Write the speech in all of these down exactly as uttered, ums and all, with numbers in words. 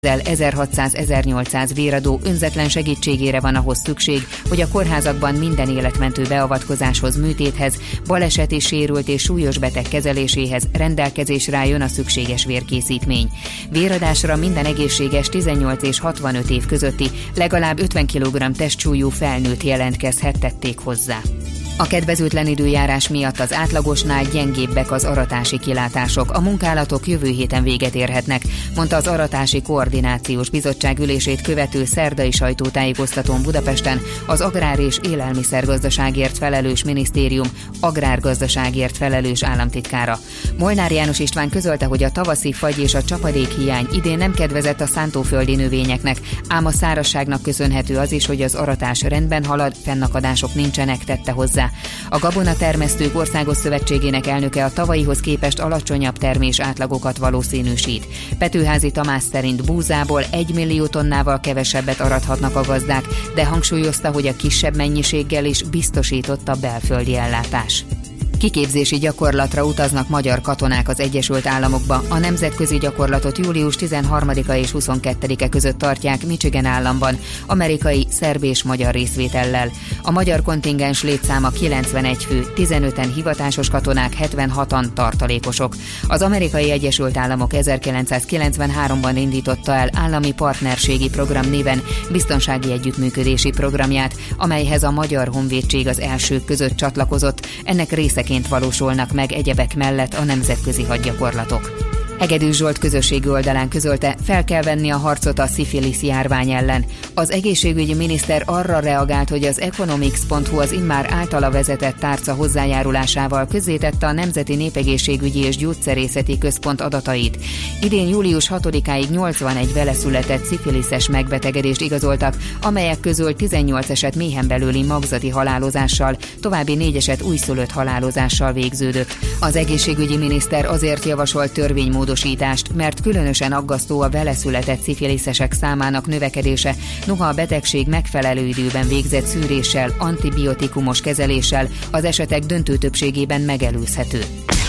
ezerhatszáz-ezernyolcszáz véradó önzetlen segítségére van ahhoz szükség, hogy a kórházakban minden életmentő beavatkozáshoz, műtéthez, baleseti, sérült és súlyos beteg kezeléséhez rendelkezésre álljon a szükséges vérkészítmény. Véradásra minden egészséges tizennyolc és hatvanöt év közötti, legalább ötven kilogramm testsúlyú felnőtt jelentkezhet, tették hozzá. A kedvezőtlen időjárás miatt az átlagosnál gyengébbek az aratási kilátások. A munkálatok jövő héten véget érhetnek, mondta az Aratási Koordinációs Bizottság ülését követő szerdai sajtótájékoztatón Budapesten az Agrár- és Élelmiszergazdaságért felelős minisztérium agrárgazdaságért felelős államtitkára. Molnár János István közölte, hogy a tavaszi fagy és a csapadékhiány idén nem kedvezett a szántóföldi növényeknek, ám a szárazságnak köszönhető az is, hogy az aratás rendben halad, fennakadások nincsenek, tette hozzá. A Gabonatermesztők Országos Szövetségének elnöke a tavalyihoz képest alacsonyabb termés átlagokat valószínűsít. Petőházi Tamás szerint búzából egy millió tonnával kevesebbet arathatnak a gazdák, de hangsúlyozta, hogy a kisebb mennyiséggel is biztosított a belföldi ellátás. Kiképzési gyakorlatra utaznak magyar katonák az Egyesült Államokba. A nemzetközi gyakorlatot július tizenharmadika és huszonkettedike között tartják Michigan államban, amerikai, szerb és magyar részvétellel. A magyar kontingens létszáma kilencvenegy fő, tizenöten hivatásos katonák, hetvenhatan tartalékosok. Az Amerikai Egyesült Államok ezerkilencszázkilencvenháromban indította el állami partnerségi program néven biztonsági együttműködési programját, amelyhez a Magyar Honvédség az elsők között csatlakozott. Ennek részeként valósulnak meg egyebek mellett a nemzetközi hadgyakorlatok. Hegedűs Zsolt közösségi oldalán közölte, fel kell venni a harcot a szifilisz járvány ellen. Az egészségügyi miniszter arra reagált, hogy az economics pont hu az immár általa vezetett tárca hozzájárulásával közzétette a Nemzeti Népegészségügyi és Gyógyszerészeti Központ adatait. Idén július hatodikáig nyolcvanegy veleszületett szifiliszes megbetegedést igazoltak, amelyek közül tizennyolc eset méhen belüli magzati halálozással, további négy eset újszülött halálozással végződött. Az egészségügyi miniszter azért javasolt törvénymódosítást, mert különösen aggasztó a veleszületett szifiliszesek számának növekedése, noha a betegség megfelelő időben végzett szűréssel, antibiotikumos kezeléssel az esetek döntő többségében megelőzhető.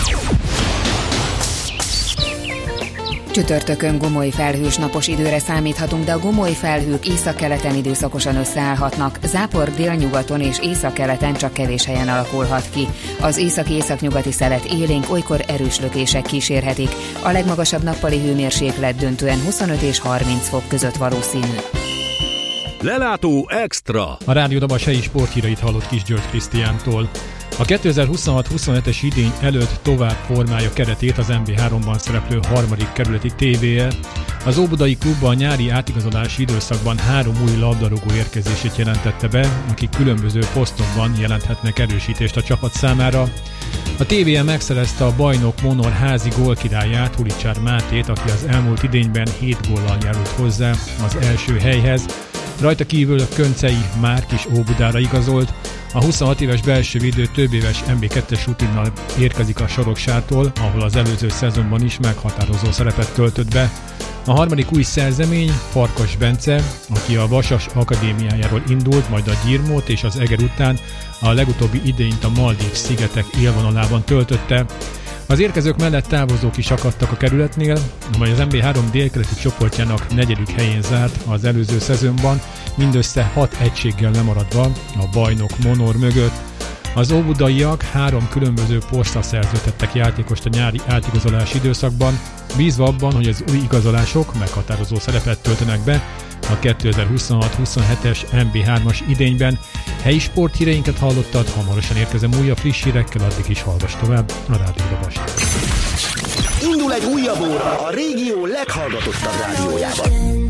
Csütörtökön gomoly felhős napos időre számíthatunk, de a gomoly felhők északkeleten időszakosan összeállhatnak. Zápor délnyugaton és északkeleten csak kevés helyen alakulhat ki. Az északi-északnyugati szelet élénk, olykor erős lökések kísérhetik. A legmagasabb nappali hőmérséklet döntően huszonöt és harminc fok között valószínű. Lelátó extra! A Rádió Dabas helyi sporthírait hallott Kis György Krisztiántól. A kétezer-huszonhat huszonhetes idény előtt tovább formálja keretét az em bé háromban szereplő harmadik kerületi té vé e. Az óbudai klubban a nyári átigazolási időszakban három új labdarúgó érkezését jelentette be, akik különböző posztokban jelenthetnek erősítést a csapat számára. A té vé e megszerezte a bajnok Monor házi gólkirályát, Hulicsár Mátét, aki az elmúlt idényben hét góllal járult hozzá az első helyhez. Rajta kívül Köncei Márk is Óbudára igazolt. A huszonhat éves belsővédő több éves em bé kettes rutinnal érkezik a Soroksártól, ahol az előző szezonban is meghatározó szerepet töltött be. A harmadik új szerzemény Farkas Bence, aki a Vasas akadémiájáról indult, majd a Gyirmót és az Eger után a legutóbbi idényt a Maldív szigetek élvonalában töltötte. Az érkezők mellett távozók is akadtak a kerületnél, amely az em bé három délkeleti csoportjának negyedik helyén zárt az előző szezonban, mindössze hat egységgel lemaradva a bajnok Monor mögött. Az óbudaiak három különböző posztra szerződtettek játékost a nyári átigazolási időszakban, bízva abban, hogy az új igazolások meghatározó szerepet töltenek be a kétezer-huszonhat huszonhetes em bé hármas idényben. Helyi sporthíreinket hallottad, hamarosan érkezem újabb friss hírekkel, addig is hallgass tovább a Rádió Dabas. Indul egy újabb óra a régió leghallgatottabb rádiójában.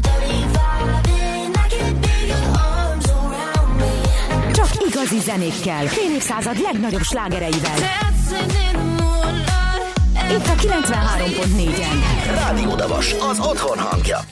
Csak igazi zenékkel, fél évszázad legnagyobb slágereivel. Itt a kilencvenhárom pont négyen. Rádió Dabas, az otthon hangja.